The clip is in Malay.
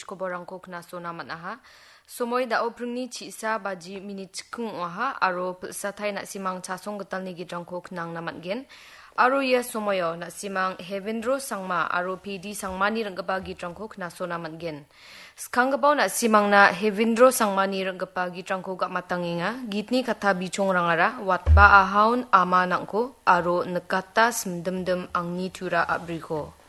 ko borang ko kena so namat aha. Somoy da oprungni chisa baji minit chikung aha aro pilsatai nak simang chasong getal ni gidrang ko kenang namat gen. Aro ya somoyo nak simang Hevendro sangma aro PD sangma ni renggapa gidrang ko kena so namat gen. Skang gabau nak simang na Hevendro sangma ni renggapa gidrang ko gak matang inga. Gitni kata bicong rangara wat ba ahaun ama nangko aro nekata semdem-dem ang ni tura abriko.